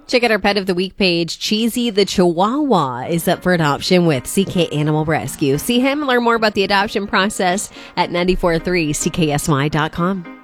Check out our Pet of the Week page. Cheesy the Chihuahua is up for adoption with CK Animal Rescue. See him and learn more about the adoption process at 943CKSY.com.